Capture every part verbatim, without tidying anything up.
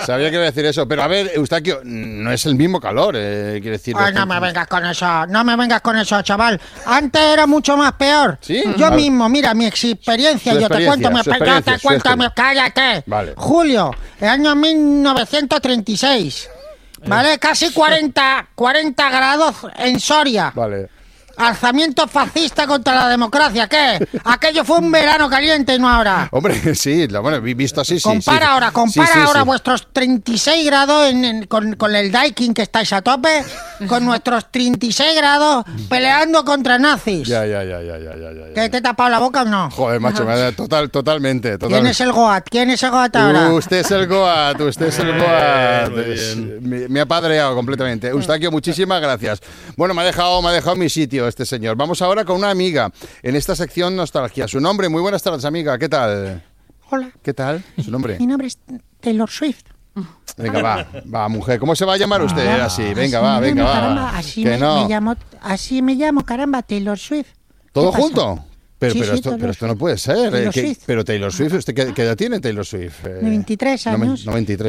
Sabía que iba a decir eso, pero a ver, Eustaquio, no es el mismo calor, eh, quiere decir... Ay, no me vengas con eso, no me vengas con eso, chaval. Antes era mucho más peor. ¿Sí? Yo A ver. mismo, mira, mi experiencia, Su yo te experiencia, cuento, mi su experiencia, yo te experiencia, su cuento, mi- experiencia. cállate. Vale. Julio, el año mil novecientos treinta y seis. ¿Vale? Casi cuarenta, cuarenta grados en Soria. Vale. Alzamiento fascista contra la democracia, ¿qué? Aquello fue un verano caliente y no ahora. Hombre, sí, lo- bueno, visto así, sí. Compara sí. ahora, compara Sí, sí, ahora sí. vuestros treinta y seis grados en- en- con, con el Daikin que estáis a tope, con nuestros treinta y seis grados peleando contra nazis. Ya, ya, ya, ya, ya, ya, ya. ¿Que te he tapado la boca o no? Joder, macho, me da total, totalmente, ¿Quién totalmente. es el Goat? ¿Quién es el Goat ahora? Usted es el Goat, usted es el Goat. muy Es- bien. Me, me ha padreado completamente. Eustaquio, muchísimas gracias. Bueno, me ha dejado, me ha dejado mi sitio este señor. Vamos ahora con una amiga en esta sección Nostalgia. Su nombre, muy buenas tardes, amiga. ¿Qué tal? Hola, ¿Qué tal? Su nombre. mi nombre es Taylor Swift. Venga, va, va, mujer. ¿Cómo se va a llamar usted Ah, así? Venga, así va, me venga, llamo, va. caramba, así Que me, no. me llamo, así me llamo, caramba, Taylor Swift. ¿Todo ¿Qué pasa? junto? Pero, Sí, pero, sí, esto, Taylor pero esto no Swift. puede ser. Taylor eh, que- Swift. pero Taylor Swift, ¿usted qué, qué edad tiene Taylor Swift? Eh, veintitrés noven- años. noventa y tres.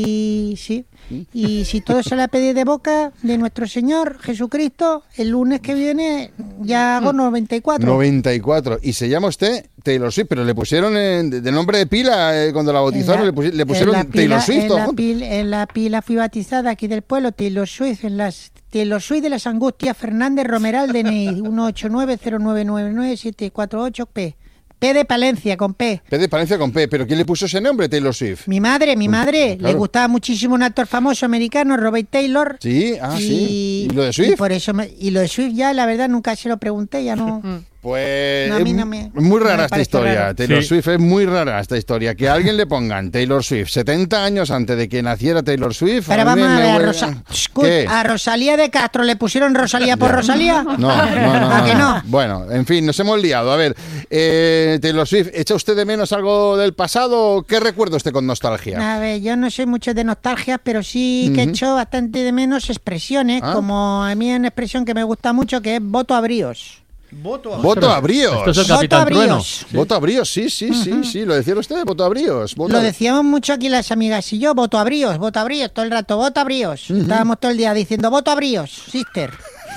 Y sí. Y si todo se le ha pedido de boca de nuestro Señor Jesucristo, el lunes que viene ya hago noventa y cuatro. noventa y cuatro. Y se llama usted Taylor Swift, pero le pusieron en- de, de nombre de pila eh, cuando la bautizaron, En la- le, pusi- le en pusieron la Taylor pila- Swift. En todo la, junto. pil- en la pila fui bautizada aquí del pueblo, Taylor Swift, en las Taylor Swift de las Angustias, Fernández Romeral, D N I uno ocho nueve cero nueve nueve nueve siete cuatro ocho P. P de Palencia, con P. P de Palencia con P. ¿Pero quién le puso ese nombre, Taylor Swift? Mi madre, mi madre, claro. le gustaba muchísimo un actor famoso americano, Robert Taylor. Sí, ah, sí. ¿Y lo de Swift? Y, por eso me- y lo de Swift ya, la verdad, nunca se lo pregunté, ya no... Pues No, a mí es no me- muy no rara me esta parece historia. raro. Taylor Sí. Swift es muy rara esta historia. Que a alguien le pongan Taylor Swift setenta años antes de que naciera Taylor Swift. Pero a mí vamos a me ver, a, huele- Rosa- Escut- ¿Qué? a Rosalía de Castro le pusieron Rosalía por Rosalía. No, no, no, ¿A no, que no. no? Bueno, en fin, nos hemos liado. A ver, eh, Taylor Swift, ¿echa usted de menos algo del pasado? ¿Qué recuerda usted con nostalgia? A ver, yo no soy mucho de nostalgia, pero sí que Ujú. echo bastante de menos expresiones, Ah. como a mí hay una expresión que me gusta mucho, que es voto a bríos. Voto a... Voto a bríos. Esto es el Voto a Capitán Trueno. bríos. Voto a bríos, sí, sí, sí, sí. Lo decía usted, voto a bríos. Voto Lo a- decíamos mucho aquí las amigas y yo, voto a bríos, voto a bríos, todo el rato, voto a bríos. Estábamos todo el día diciendo, voto a bríos, sister.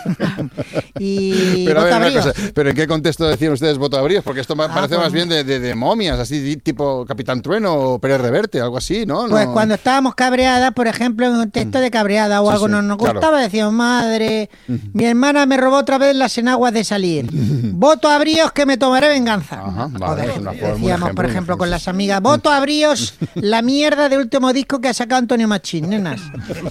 y Pero a ver, voto a una bríos. cosa, ¿pero en qué contexto decían ustedes voto a bríos? Porque esto me Ah, parece pues- más bien de, de- de momias, así di- tipo Capitán Trueno o Pérez Reverte, algo así, ¿no? Pues No. cuando estábamos cabreadas, por ejemplo, en un texto de cabreada o Sí, algo sí, no nos claro. gustaba, decíamos, madre, mi hermana me robó otra vez las enaguas de salir. Voto a bríos que me tomaré venganza. Ajá, vale, Joder, es una forma, un decíamos, ejemplo, por un ejemplo, ejemplo, con sí. las amigas, voto a bríos la mierda de último disco que ha sacado Antonio Machín, nenas.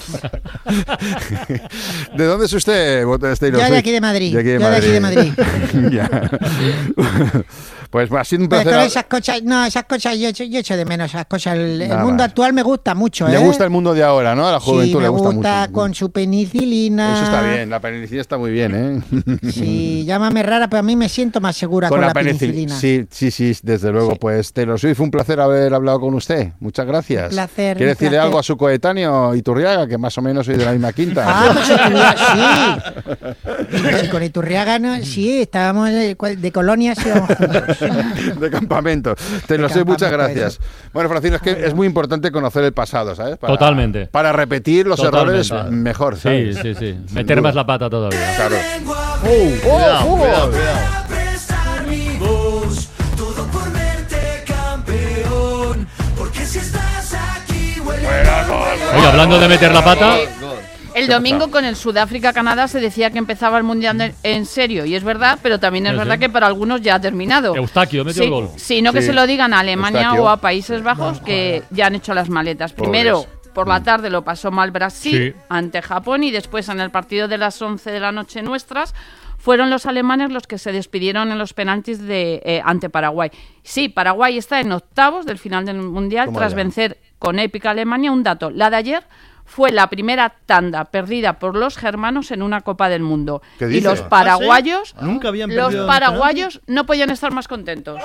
¿De dónde es usted, voto- Taylor Yo de Swift? aquí de Madrid, De aquí de yo de aquí de Madrid. Ya. Pues ha sido un Pues placer. con esas cosas, no, esas cosas, yo, echo- yo echo de menos esas cosas. El, el Nada. mundo actual me gusta mucho, Le ¿eh? gusta el mundo de ahora, ¿no? A la juventud sí, me le gusta, gusta mucho. con su penicilina. Eso está bien, la penicilina está muy bien, ¿eh? Sí, llámame rara, pero a mí me siento más segura con, la, penicilina. Sí, sí, sí, desde luego. Sí. Pues Taylor Swift, un placer haber hablado con usted. Muchas gracias. Un placer, ¿Quiere un decirle placer. algo a su coetáneo Iturriaga, que más o menos soy de la misma quinta? Ah, pues Iturriaga, sí. Pues con Iturriaga, ¿no? Sí, estábamos de, de colonias y íbamos juntos. De campamento. Taylor De Swift, muchas campamento, gracias. Bueno, Francino, es que es muy importante conocer el pasado, ¿sabes? Para, Totalmente. Para repetir los Totalmente. errores mejor, Sí, ¿sabes? sí, sí. Meter más la pata todavía. Claro. Cuidado, fútbol. cuidado, cuidado. prestar mi voz, todo por verte campeón, porque si estás aquí huele Oye, hablando de meter la pata, El domingo con el Sudáfrica-Canadá se decía que empezaba el Mundial de- en serio, y es verdad, pero también es Sí, verdad sí. que para algunos ya ha terminado. Eustaquio metió Sí, el gol. sí, no que Sí. se lo digan a Alemania Eustaquio. o a Países Bajos, que ya han hecho las maletas. Primero, Pobres. por la tarde lo pasó mal Brasil Sí. ante Japón, y después en el partido de las once de la noche nuestras fueron los alemanes los que se despidieron en los penaltis de eh, ante Paraguay. Sí, Paraguay está en octavos del final del Mundial Toma tras ya. vencer con épica Alemania. Un dato, la de ayer fue la primera tanda perdida por los germanos en una Copa del Mundo. ¿Qué Y dice? los paraguayos, ¿Ah, sí? Nunca habían los perdido en paraguayos no podían estar más contentos.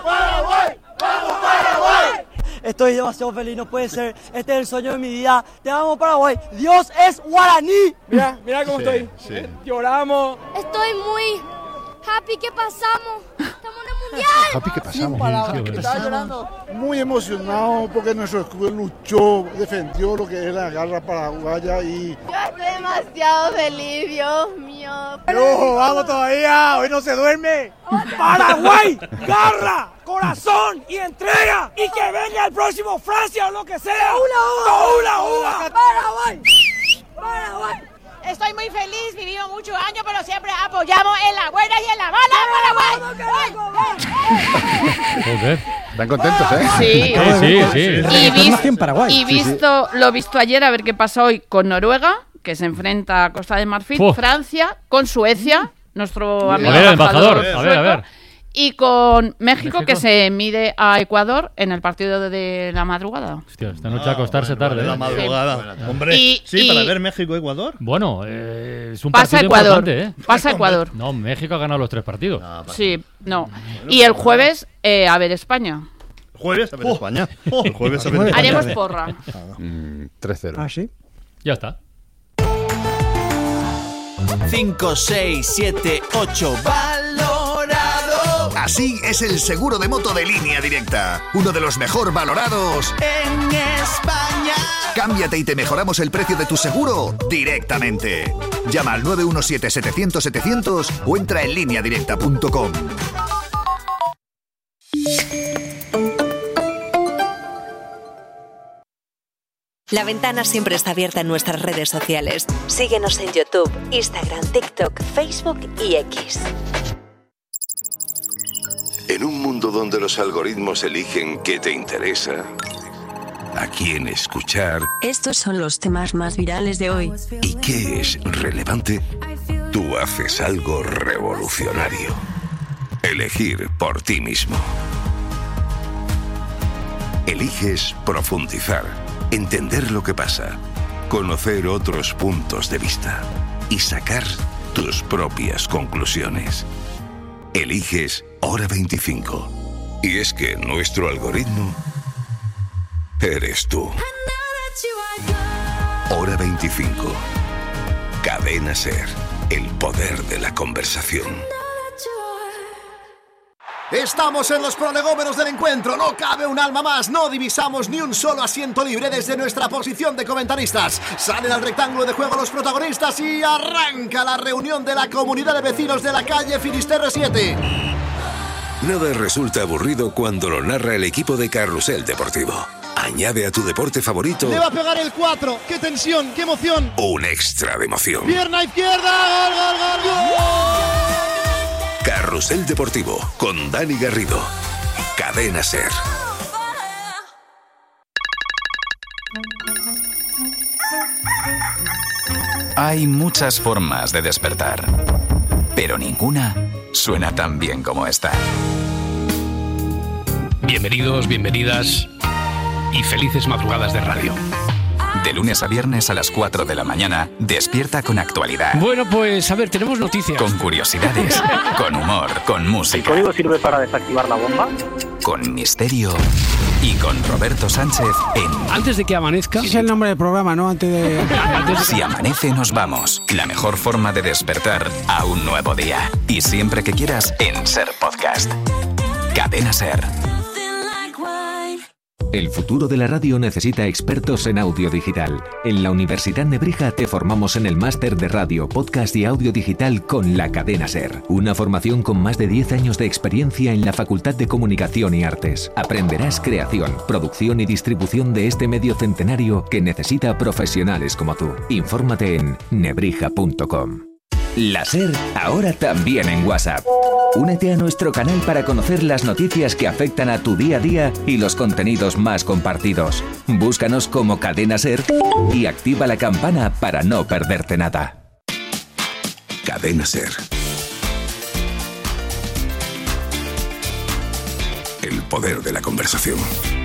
Estoy demasiado feliz, no puede ser. Este es el sueño de mi vida. Te amo, Paraguay. Dios es guaraní. Mira, mira cómo estoy. sí. Lloramos. Estoy muy happy que pasamos. Estamos en el Papi, ¿qué pasa? Estaba llorando. Muy emocionado porque nuestro club luchó, defendió lo que es la garra paraguaya y... Yo estoy demasiado feliz, Dios mío. ¡No, vamos todavía! ¡Hoy no se duerme! ¡Paraguay! ¡Garra! ¡Corazón! ¡Y entrega! ¡Y que venga el próximo Francia o lo que sea! ¡Una uva! ¡Paraguay! ¡Paraguay! Estoy muy feliz, vivimos muchos años, pero siempre apoyamos en la buena y en la mala, Paraguay. Joder. Están contentos, ¿eh? Sí, Sí, sí, sí. Y, vis- en Paraguay. y visto lo visto ayer, a ver qué pasa hoy con Noruega, que se enfrenta a Costa de Marfil, Uf. Francia, con Suecia, nuestro amigo A ver, el embajador, embajador, a ver, a ver. y con México, México. que se mide a Ecuador en el partido de la madrugada. Hostia, esta noche a acostarse tarde. La ¿eh? madrugada. Hombre, Y- sí, y- para ver México-Ecuador. Bueno, eh, es un Pasa partido Ecuador, importante, ¿eh? pasa Ecuador. No, México ha ganado los tres partidos. Sí, no. Y el jueves, eh, a ver España. Jueves a ver España. El jueves a ver España. Haremos porra. Mm, tres cero. Ah, sí. Ya está. cinco, seis, siete, ocho. Valorado Así es el seguro de moto de Línea Directa. Uno de los mejor valorados en España. Cámbiate y te mejoramos el precio de tu seguro directamente. Llama al nueve uno siete, setecientos, setecientos o entra en línea directa punto com. La Ventana siempre está abierta en nuestras redes sociales. Síguenos en YouTube, Instagram, TikTok, Facebook y X. En un mundo donde los algoritmos eligen qué te interesa, a quién escuchar Estos son los temas más virales de hoy. y qué es relevante, tú haces algo revolucionario. Elegir por ti mismo. Eliges profundizar, entender lo que pasa, conocer otros puntos de vista y sacar tus propias conclusiones. Eliges Hora veinticinco. Y es que nuestro algoritmo eres tú. Hora veinticinco. Cadena Ser. El poder de la conversación. Estamos en los prolegómenos del encuentro, no cabe un alma más, no divisamos ni un solo asiento libre desde nuestra posición de comentaristas. Salen al rectángulo de juego los protagonistas y arranca la reunión de la comunidad de vecinos de la calle Finisterre siete. Nada resulta aburrido cuando lo narra el equipo de Carrusel Deportivo. Añade a tu deporte favorito Le va a pegar el cuatro. ¡Qué tensión! ¡Qué emoción! un extra de emoción. Pierna izquierda. ¡Gol, gol, gol, gol! Carrusel Deportivo con Dani Garrido. Cadena Ser. Hay muchas formas de despertar, pero ninguna suena tan bien como esta. Bienvenidos, bienvenidas y felices madrugadas de radio. De lunes a viernes a las cuatro de la mañana, despierta con actualidad. Bueno, pues a ver, tenemos noticias. Con curiosidades, con humor, con música. ¿El código sirve para desactivar la bomba? Con misterio y con Roberto Sánchez en Antes de que amanezca. Ese es el nombre del programa, ¿no? Antes de... Antes de... Si amanece nos vamos. La mejor forma de despertar a un nuevo día. Y siempre que quieras en Ser Podcast. Cadena Ser. El futuro de la radio necesita expertos en audio digital. En la Universidad Nebrija te formamos en el máster de radio, podcast y audio digital con la Cadena Ser. Una formación con más de diez años de experiencia en la Facultad de Comunicación y Artes. Aprenderás creación, producción y distribución de este medio centenario que necesita profesionales como tú. Infórmate en nebrija punto com. La Ser, ahora también en WhatsApp. Únete a nuestro canal para conocer las noticias que afectan a tu día a día y los contenidos más compartidos. Búscanos como Cadena Ser y activa la campana para no perderte nada. Cadena Ser. El poder de la conversación.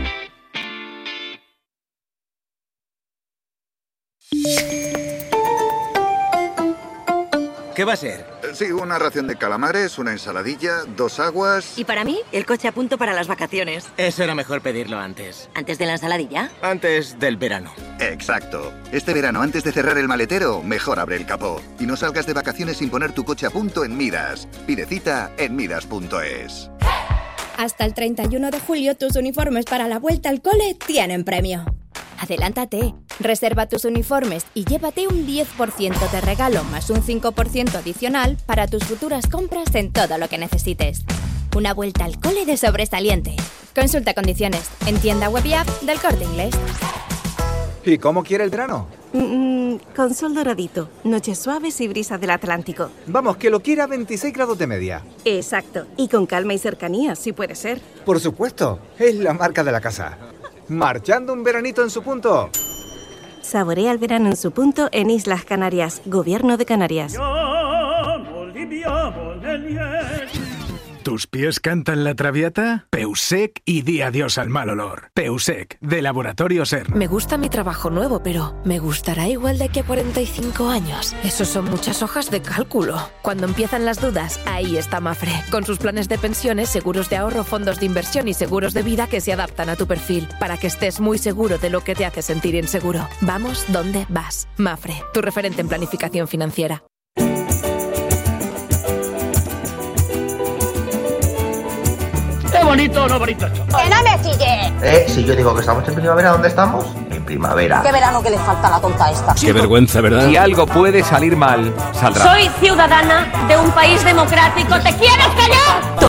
¿Qué va a ser? Sí, una ración de calamares, una ensaladilla, dos aguas... Y para mí, el coche a punto para las vacaciones. Eso era mejor pedirlo antes. ¿Antes de la ensaladilla? Antes del verano. Exacto. Este verano, antes de cerrar el maletero, mejor abre el capó. Y no salgas de vacaciones sin poner tu coche a punto en Midas. Pide cita en midas punto es. Hasta el treinta y uno de julio tus uniformes para la vuelta al cole tienen premio. Adelántate, reserva tus uniformes y llévate un diez por ciento de regalo más un cinco por ciento adicional para tus futuras compras en todo lo que necesites. Una vuelta al cole de sobresaliente. Consulta condiciones en tienda web y app del Corte Inglés. ¿Y cómo quiere el verano? Mm, con sol doradito, noches suaves y brisas del Atlántico. Vamos, que lo quiera a veintiséis grados de media. Exacto, y con calma y cercanía, si puede ser. Por supuesto, es la marca de la casa. Marchando un veranito en su punto. Saborea el verano en su punto en Islas Canarias, Gobierno de Canarias. ¿Tus pies cantan la traviata? Peusec y di adiós al mal olor. Peusec, de Laboratorio Ser. Me gusta mi trabajo nuevo, pero ¿me gustará igual de aquí a cuarenta y cinco años? Esos son muchas hojas de cálculo. Cuando empiezan las dudas, ahí está Mafre. Con sus planes de pensiones, seguros de ahorro, fondos de inversión y seguros de vida que se adaptan a tu perfil, para que estés muy seguro de lo que te hace sentir inseguro. Vamos donde vas. Mafre, tu referente en planificación financiera. ¡Qué bonito, no bonito esto! ¡Que no me chille! Eh, si yo digo que estamos en primavera, ¿dónde estamos? En primavera. ¿Qué verano que le falta a la tonta esta? Qué vergüenza, ¿verdad? Si algo puede salir mal, saldrá. Soy ciudadana de un país democrático. ¿Te quieres callar?